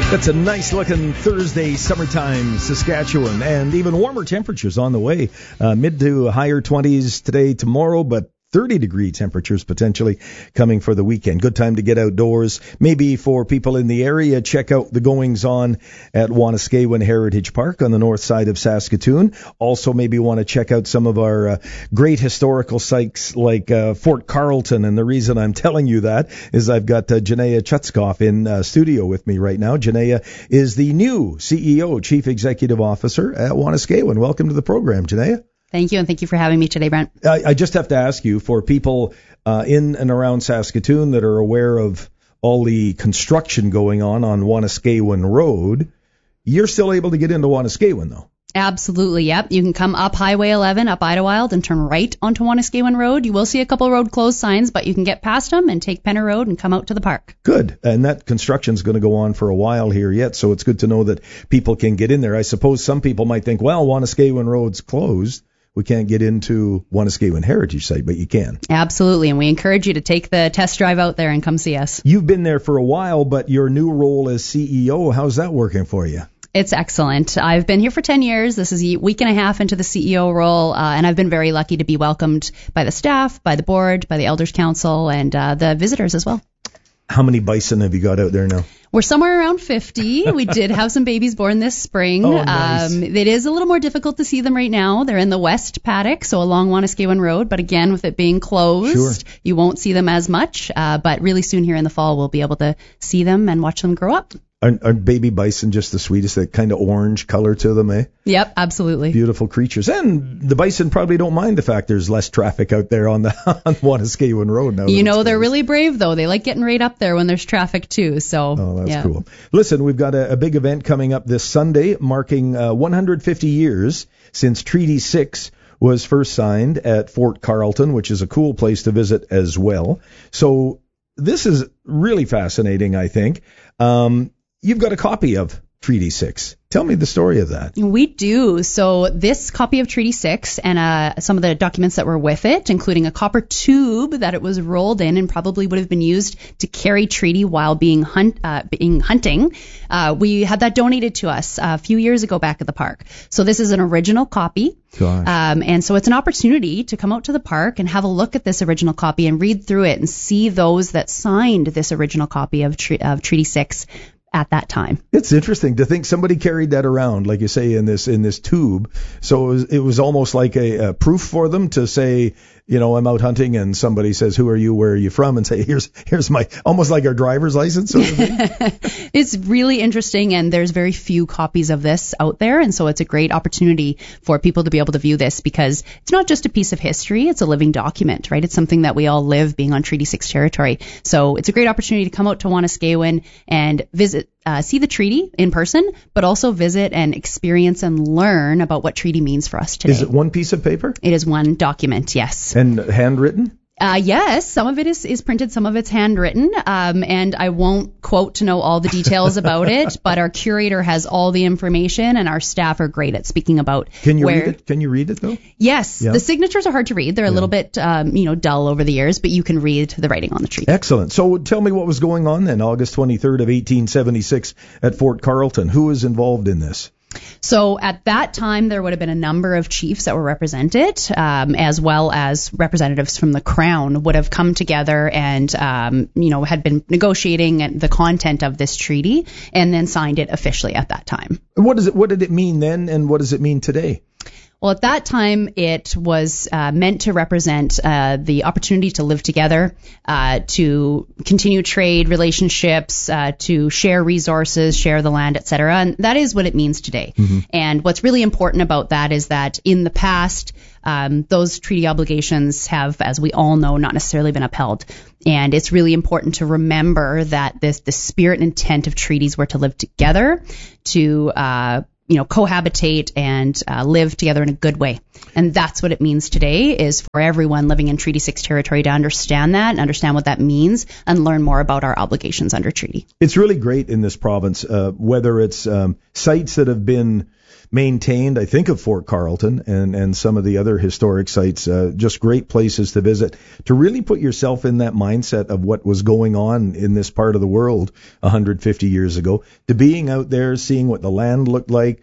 That's a nice looking Thursday, summertime Saskatchewan, and even warmer temperatures on the way. Mid to higher 20s today, tomorrow, but 30-degree temperatures potentially coming for the weekend. Good time to get outdoors. Maybe for people in the area, check out the goings-on at Wanuskewin Heritage Park on the north side of Saskatoon. Also, maybe want to check out some of our great historical sites like Fort Carlton. And the reason I'm telling you that is I've got Janaya Chutskoff in studio with me right now. Janaya is the new CEO, Chief Executive Officer at Wanuskewin. Welcome to the program, Janaya. Thank you, and thank you for having me today, Brent. I just have to ask you, for people in and around Saskatoon that are aware of all the construction going on Wanuskewin Road, you're still able to get into Wanuskewin, though? Absolutely, yep. You can come up Highway 11, up Idlewild, and turn right onto Wanuskewin Road. You will see a couple road closed signs, but you can get past them and take Penner Road and come out to the park. Good. And that construction's going to go on for a while here yet, so it's good to know that people can get in there. I suppose some people might think, well, Wanuskewin Road's closed. We can't get into Wanuskewin Heritage Site, but you can. Absolutely, and we encourage you to take the test drive out there and come see us. You've been there for a while, but your new role as CEO, how's that working for you? It's excellent. I've been here for 10 years. This is a week and a half into the CEO role, and I've been very lucky to be welcomed by the staff, by the board, by the Elders Council, and the visitors as well. How many bison have you got out there now? We're somewhere around 50. We did have some babies born this spring. Oh, nice. It is a little more difficult to see them right now. They're in the west paddock, so along Wanuskewin Road. But again, with it being closed, You won't see them as much. But really soon here in the fall, we'll be able to see them and watch them grow up. Aren't baby bison just the sweetest, that kind of orange color to them, eh? Yep, absolutely. Beautiful creatures. And the bison probably don't mind the fact there's less traffic out there on Wanuskewin Road now. You know, they're really brave, though. They like getting right up there when there's traffic, too. So, that's cool. Listen, we've got a big event coming up this Sunday, marking 150 years since Treaty 6 was first signed at Fort Carlton, which is a cool place to visit as well. So this is really fascinating, I think. You've got a copy of Treaty 6. Tell me the story of that. We do. So this copy of Treaty 6 and some of the documents that were with it, including a copper tube that it was rolled in and probably would have been used to carry treaty while being hunting. We had that donated to us a few years ago back at the park. So this is an original copy. And so it's an opportunity to come out to the park and have a look at this original copy and read through it and see those that signed this original copy of Treaty 6 at that time. It's interesting to think somebody carried that around, like you say, in this tube. So it was almost like a proof for them to say, you know, I'm out hunting and somebody says, who are you, where are you from? And say, here's my, almost like our driver's license. Sort of thing. It's really interesting, and there's very few copies of this out there. And so it's a great opportunity for people to be able to view this, because it's not just a piece of history, it's a living document, right? It's something that we all live being on Treaty 6 territory. So it's a great opportunity to come out to Wanuskewin and visit, see the treaty in person, but also visit and experience and learn about what treaty means for us today. Is it one piece of paper? It is one document, yes. And handwritten? Yes, some of it is printed, some of it's handwritten, and I won't quote to know all the details about it, but our curator has all the information, and our staff are great at speaking about. Can you read it? Can you read it, though? Yes, yeah. The signatures are hard to read. They're a little bit, dull over the years, but you can read the writing on the treaty. Excellent. So tell me what was going on then, August 23rd of 1876 at Fort Carlton. Who was involved in this? So at that time, there would have been a number of chiefs that were represented, as well as representatives from the Crown would have come together and, had been negotiating the content of this treaty and then signed it officially at that time. What did it mean then, and what does it mean today? Well, at that time, it was meant to represent the opportunity to live together, to continue trade relationships, to share resources, share the land, etc. And that is what it means today. Mm-hmm. And what's really important about that is that in the past, those treaty obligations have, as we all know, not necessarily been upheld. And it's really important to remember that the spirit and intent of treaties were to live together, to cohabitate and live together in a good way. And that's what it means today, is for everyone living in Treaty 6 territory to understand that and understand what that means and learn more about our obligations under treaty. It's really great in this province, whether it's sites that have been maintained. I think of Fort Carlton and some of the other historic sites, just great places to visit, to really put yourself in that mindset of what was going on in this part of the world 150 years ago, to being out there, seeing what the land looked like,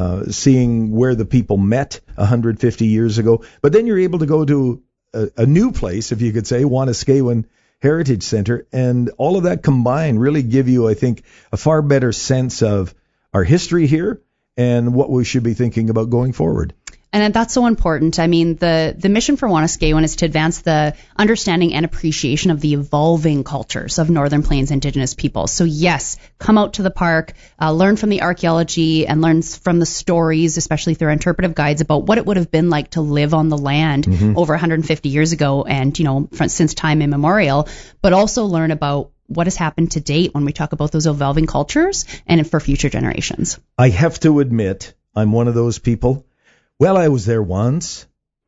seeing where the people met 150 years ago. But then you're able to go to a new place, if you could say, Wanuskewin Heritage Center, and all of that combined really give you, I think, a far better sense of our history here and what we should be thinking about going forward. And that's so important. I mean, the mission for Wanuskewin is to advance the understanding and appreciation of the evolving cultures of Northern Plains Indigenous peoples. So yes, come out to the park, learn from the archaeology and learn from the stories, especially through interpretive guides, about what it would have been like to live on the land over 150 years ago and, since time immemorial, but also learn about what has happened to date when we talk about those evolving cultures and for future generations. I have to admit, I'm one of those people. Well, I was there once,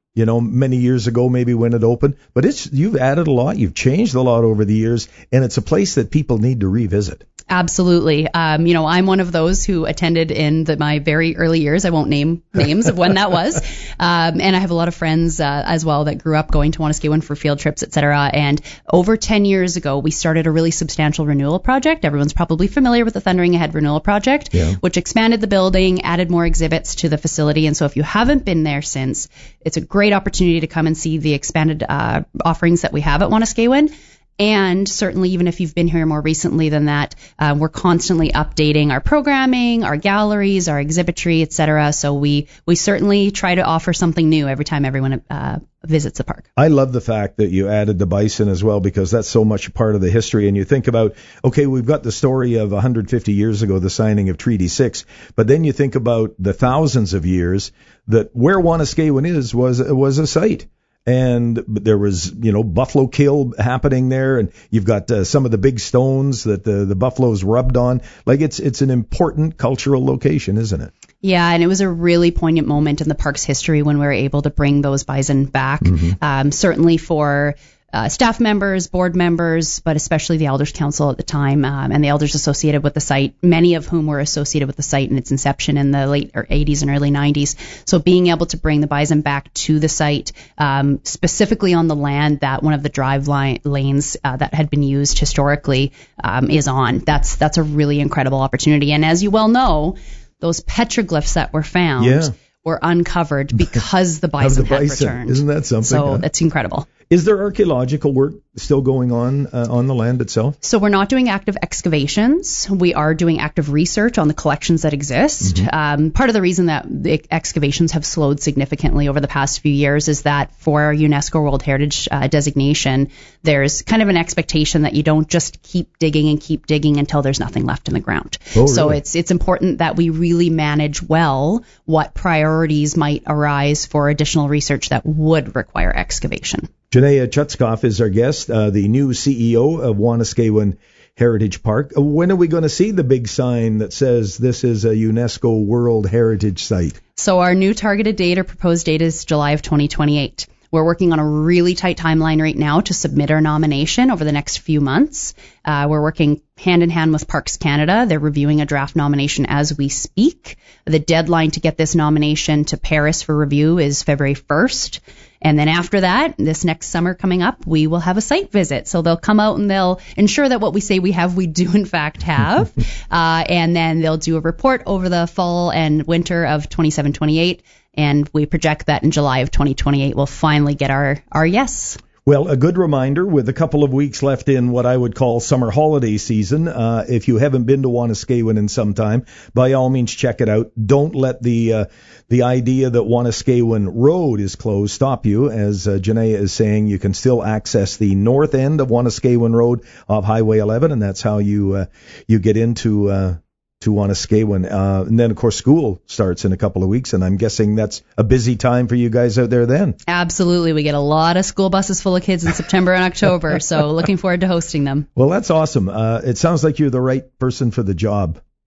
many years ago, maybe when it opened, but you've added a lot, you've changed a lot over the years, and it's a place that people need to revisit. Absolutely. I'm one of those who attended in my very early years. I won't name names of when that was. And I have a lot of friends as well that grew up going to Wanuskewin for field trips, et cetera. And over 10 years ago, we started a really substantial renewal project. Everyone's probably familiar with the Thundering Ahead Renewal Project, which expanded the building, added more exhibits to the facility. And so if you haven't been there since, it's a great opportunity to come and see the expanded offerings that we have at Wanuskewin. And certainly, even if you've been here more recently than that, we're constantly updating our programming, our galleries, our exhibitry, et cetera. So we certainly try to offer something new every time everyone visits the park. I love the fact that you added the bison as well, because that's so much part of the history. And you think about, okay, we've got the story of 150 years ago, the signing of Treaty 6, but then you think about the thousands of years that where Wanuskewin was a site. And there was, buffalo kill happening there, and you've got some of the big stones that the buffaloes rubbed on. Like it's an important cultural location, isn't it? Yeah, and it was a really poignant moment in the park's history when we were able to bring those bison back. Certainly for staff members, board members, but especially the Elders Council at the time, and the elders associated with the site, many of whom were associated with the site in its inception in the late 80s and early 90s. So being able to bring the bison back to the site, specifically on the land that one of the drive lanes that had been used historically is on, that's a really incredible opportunity. And as you well know, those petroglyphs that were found were uncovered because the bison had returned. Isn't that something? So that's incredible. Is there archaeological work still going on the land itself? So we're not doing active excavations. We are doing active research on the collections that exist. Part of the reason that the excavations have slowed significantly over the past few years is that for our UNESCO World Heritage designation, there's kind of an expectation that you don't just keep digging until there's nothing left in the ground. Oh, so really? it's important that we really manage well what priorities might arise for additional research that would require excavation. Janaea Chutskoff is our guest, the new CEO of Wanuskewin Heritage Park. When are we going to see the big sign that says this is a UNESCO World Heritage Site? So our new targeted date or proposed date is July of 2028. We're working on a really tight timeline right now to submit our nomination over the next few months. We're working hand in hand with Parks Canada. They're reviewing a draft nomination as we speak. The deadline to get this nomination to Paris for review is February 1st. And then after that, this next summer coming up, we will have a site visit. So they'll come out and they'll ensure that what we say we have, we do in fact have. And then they'll do a report over the fall and winter of 27-28. And we project that in July of 2028, we'll finally get our yes. Well, a good reminder, with a couple of weeks left in what I would call summer holiday season, if you haven't been to Wanuskewin in some time, by all means check it out. Don't let the idea that Wanuskewin Road is closed stop you. As Janaea is saying, you can still access the north end of Wanuskewin Road off Highway 11, and that's how you get into to Wanuskewin. And then, of course, school starts in a couple of weeks, and I'm guessing that's a busy time for you guys out there then. Absolutely. We get a lot of school buses full of kids in September and October, so looking forward to hosting them. Well, that's awesome. It sounds like you're the right person for the job.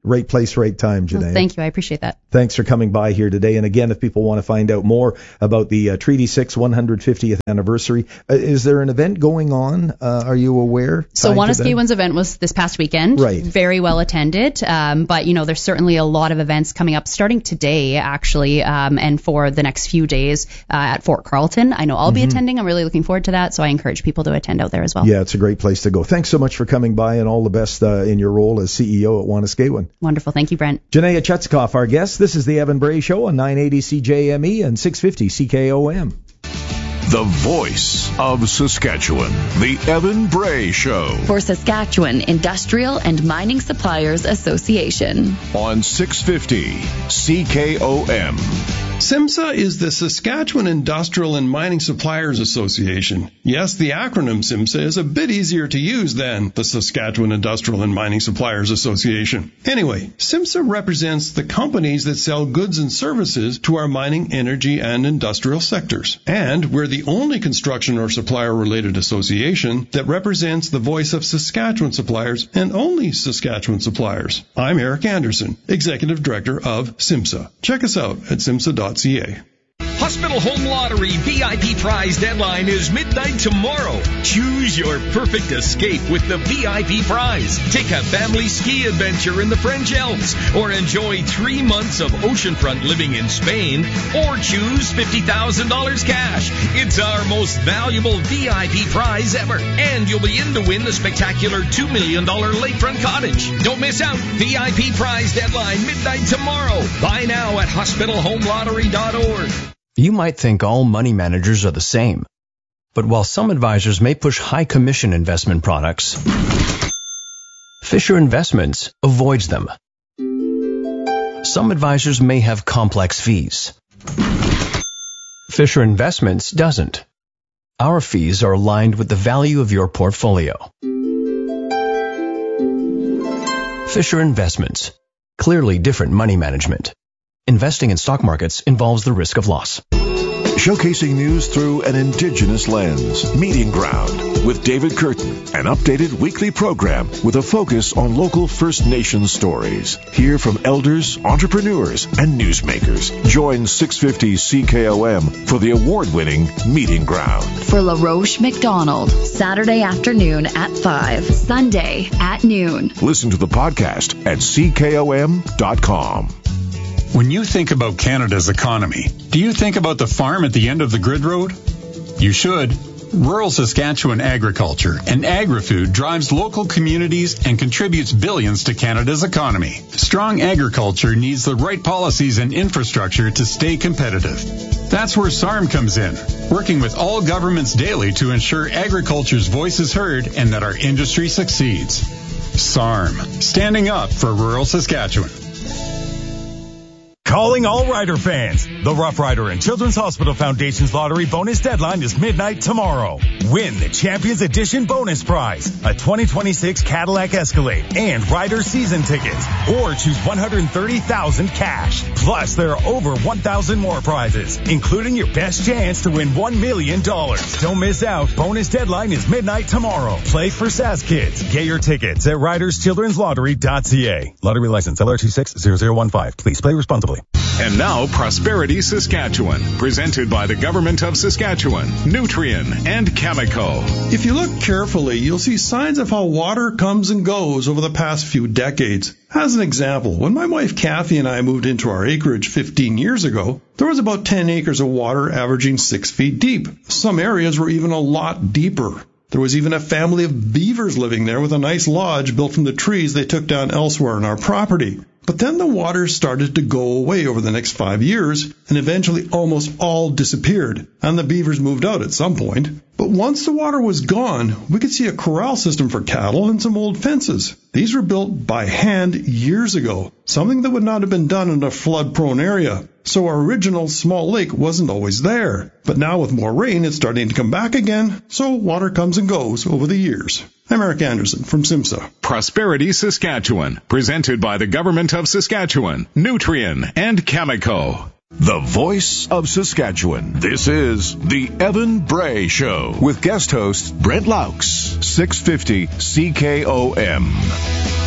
Right place, right time, Janae. Well, thank you. I appreciate that. Thanks for coming by here today. And again, if people want to find out more about the Treaty 6 150th anniversary, is there an event going on? Are you aware? So Wanuskewin's event was this past weekend. Right. Very well attended. But, there's certainly a lot of events coming up starting today, actually, and for the next few days at Fort Carlton. I know I'll be attending. I'm really looking forward to that. So I encourage people to attend out there as well. Yeah, it's a great place to go. Thanks so much for coming by, and all the best in your role as CEO at Wanuskewin. Wonderful. Thank you, Brent. Janae Chutzkoff, our guest. This is the Evan Bray Show on 980 CJME and 650 CKOM. The voice of Saskatchewan, the Evan Bray Show. For Saskatchewan Industrial and Mining Suppliers Association. On 650 CKOM. SIMSA is the Saskatchewan Industrial and Mining Suppliers Association. Yes, the acronym SIMSA is a bit easier to use than the Saskatchewan Industrial and Mining Suppliers Association. Anyway, SIMSA represents the companies that sell goods and services to our mining, energy, and industrial sectors. And we're the only construction or supplier-related association that represents the voice of Saskatchewan suppliers and only Saskatchewan suppliers. I'm Eric Anderson, Executive Director of SIMSA. Check us out at simsa.ca. Hospital Home Lottery VIP prize deadline is midnight tomorrow. Choose your perfect escape with the VIP prize. Take a family ski adventure in the French Alps, or enjoy 3 months of oceanfront living in Spain, or choose $50,000 cash. It's our most valuable VIP prize ever, and you'll be in to win the spectacular $2 million lakefront cottage. Don't miss out. VIP prize deadline midnight tomorrow. Buy now at hospitalhomelottery.org. You might think all money managers are the same. But while some advisors may push high commission investment products, Fisher Investments avoids them. Some advisors may have complex fees. Fisher Investments doesn't. Our fees are aligned with the value of your portfolio. Fisher Investments. Clearly different money management. Investing in stock markets involves the risk of loss. Showcasing news through an Indigenous lens. Meeting Ground with David Curtin. An updated weekly program with a focus on local First Nations stories. Hear from elders, entrepreneurs, and newsmakers. Join 650 CKOM for the award-winning Meeting Ground. For LaRoche McDonald, Saturday afternoon at 5, Sunday at noon. Listen to the podcast at CKOM.com. When you think about Canada's economy, do you think about the farm at the end of the grid road? You should. Rural Saskatchewan agriculture and agri-food drives local communities and contributes billions to Canada's economy. Strong agriculture needs the right policies and infrastructure to stay competitive. That's where SARM comes in, working with all governments daily to ensure agriculture's voice is heard and that our industry succeeds. SARM, standing up for rural Saskatchewan. Calling all Rider fans. The Rough Rider and Children's Hospital Foundation's lottery bonus deadline is midnight tomorrow. Win the Champions Edition bonus prize, a 2026 Cadillac Escalade and Rider season tickets, or choose $130,000 cash. Plus, there are over 1,000 more prizes, including your best chance to win $1 million. Don't miss out. Bonus deadline is midnight tomorrow. Play for SAS Kids. Get your tickets at riderschildrenslottery.ca. Lottery license LR260015. Please play responsibly. And now, Prosperity Saskatchewan, presented by the Government of Saskatchewan, Nutrien, and Cameco. If you look carefully, you'll see signs of how water comes and goes over the past few decades. As an example, when my wife Kathy and I moved into our acreage 15 years ago, there was about 10 acres of water averaging 6 feet deep. Some areas were even a lot deeper. There was even a family of beavers living there with a nice lodge built from the trees they took down elsewhere on our property. But then the water started to go away over the next 5 years, and eventually almost all disappeared, and the beavers moved out at some point. But once the water was gone, we could see a corral system for cattle and some old fences. These were built by hand years ago, something that would not have been done in a flood-prone area. So our original small lake wasn't always there. But now with more rain, it's starting to come back again, so water comes and goes over the years. I'm Eric Anderson from SIMSA. Prosperity Saskatchewan, presented by the Government of Saskatchewan, Nutrien, and Cameco. The voice of Saskatchewan. This is the Evan Bray Show with guest host Brent Laux, 650 CKOM.